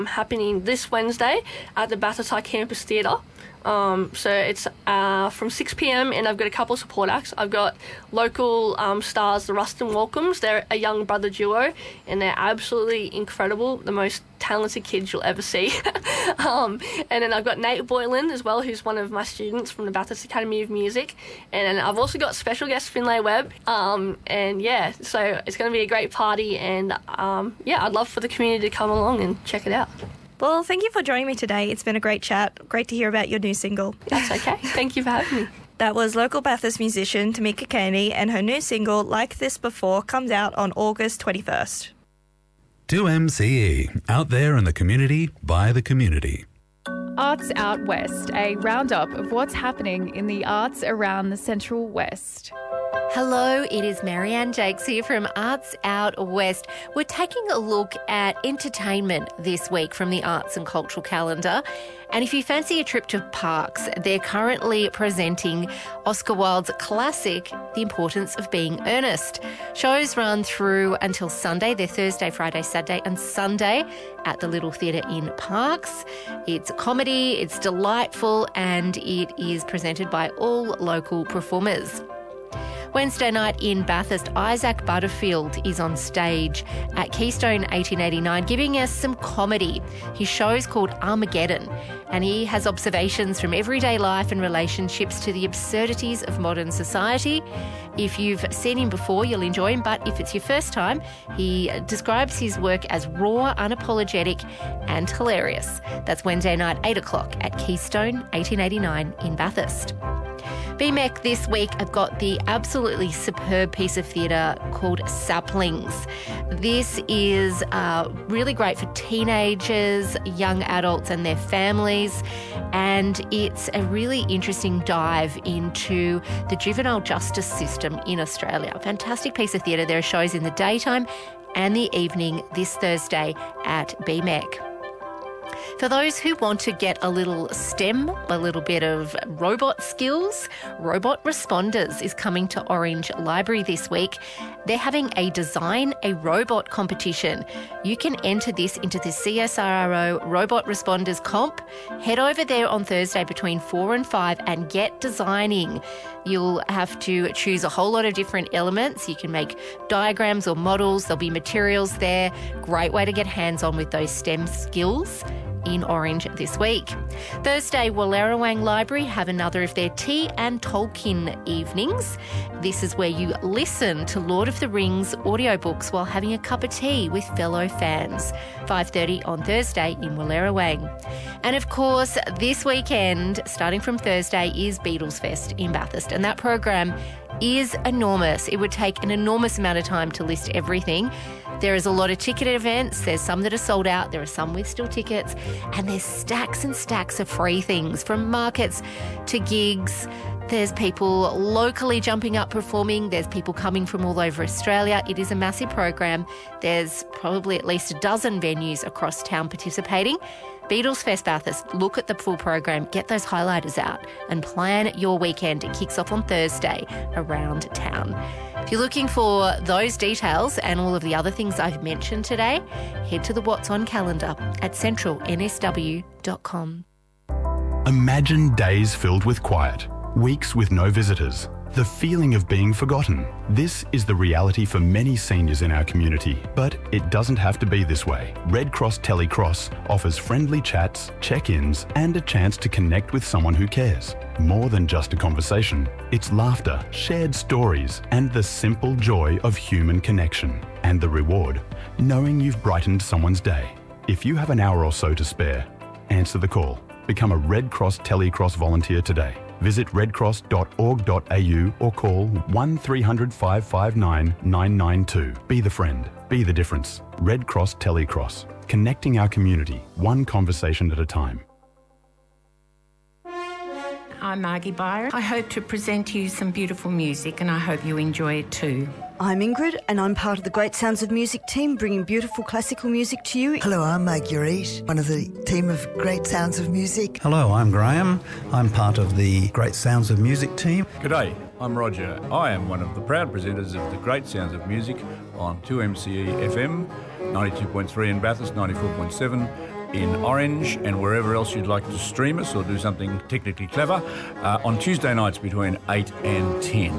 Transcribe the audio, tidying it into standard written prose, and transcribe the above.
happening this Wednesday at the Bathurst High Campus Theatre. So it's from 6 p.m. and I've got a couple of support acts. I've got local stars, the Rustin Welcomes. They're a young brother duo and they're absolutely incredible, the most talented kids you'll ever see. And then I've got Nate Boylan as well, who's one of my students from the Bathurst Academy of Music. And then I've also got special guest Finlay Webb. And yeah, so it's going to be a great party and I'd love for the community to come along and check it out. Well, thank you for joining me today. It's been a great chat. Great to hear about your new single. That's okay. Thank you for having me. That was local Bathurst musician Tamika Caney, and her new single, Like This Before, comes out on August 21st. 2MCE, out there in the community, by the community. Arts Out West, a roundup of what's happening in the arts around the Central West. Hello, it is Marianne Jakes here from Arts Out West. We're taking a look at entertainment this week from the arts and cultural calendar. And if you fancy a trip to Parks, they're currently presenting Oscar Wilde's classic, The Importance of Being Earnest. Shows run through until Sunday. They're Thursday, Friday, Saturday and Sunday at the Little Theatre in Parks. It's a comedy, it's delightful, and it is presented by all local performers. Wednesday night in Bathurst, Isaac Butterfield is on stage at Keystone 1889 giving us some comedy. His show is called Armageddon and he has observations from everyday life and relationships to the absurdities of modern society. If you've seen him before, you'll enjoy him, but if it's your first time, he describes his work as raw, unapologetic and hilarious. That's Wednesday night, 8 o'clock at Keystone 1889 in Bathurst. BMEC this week have got the absolutely superb piece of theatre called Saplings. This is really great for teenagers, young adults and their families, and it's a really interesting dive into the juvenile justice system in Australia. Fantastic piece of theatre. There are shows in the daytime and the evening this Thursday at BMEC. For those who want to get a little STEM, a little bit of robot skills, Robot Responders is coming to Orange Library this week. They're having a Design a Robot competition. You can enter this into the CSIRO Robot Responders Comp. Head over there on Thursday between 4 and 5 and get designing. You'll have to choose a whole lot of different elements. You can make diagrams or models. There'll be materials there. Great way to get hands-on with those STEM skills in Orange this week. Thursday, Wallerawang Library have another of their Tea and Tolkien evenings. This is where you listen to Lord of the Rings audiobooks while having a cup of tea with fellow fans. 5:30 on Thursday in Wallerawang. And of course, this weekend, starting from Thursday, is Beatles Fest in Bathurst, and that program is enormous. It would take an enormous amount of time to list everything. There is a lot of ticketed events. There's some that are sold out. There are some with still tickets. And there's stacks and stacks of free things, from markets to gigs. There's people locally jumping up performing. There's people coming from all over Australia. It is a massive program. There's probably at least a dozen venues across town participating. Beatles Fest Bathurst, look at the full program, get those highlighters out and plan your weekend. It kicks off on Thursday around town. If you're looking for those details and all of the other things I've mentioned today, head to the What's On calendar at centralnsw.com. Imagine days filled with quiet, weeks with no visitors, the feeling of being forgotten. This is the reality for many seniors in our community, but it doesn't have to be this way. Red Cross Telecross offers friendly chats, check-ins, and a chance to connect with someone who cares. More than just a conversation, it's laughter, shared stories, and the simple joy of human connection. And the reward, knowing you've brightened someone's day. If you have an hour or so to spare, answer the call. Become a Red Cross Telecross volunteer today. Visit redcross.org.au or call 1300 559 992. Be the friend. Be the difference. Red Cross Telecross. Connecting our community, one conversation at a time. I'm Margie Byron. I hope to present to you some beautiful music and I hope you enjoy it too. I'm Ingrid and I'm part of the Great Sounds of Music team bringing beautiful classical music to you. Hello, I'm Marguerite, one of the team of Great Sounds of Music. Hello, I'm Graham. I'm part of the Great Sounds of Music team. G'day, I'm Roger. I am one of the proud presenters of the Great Sounds of Music on 2MCE FM, 92.3 in Bathurst, 94.7 in Orange and wherever else you'd like to stream us or do something technically clever on Tuesday nights between 8 and 10.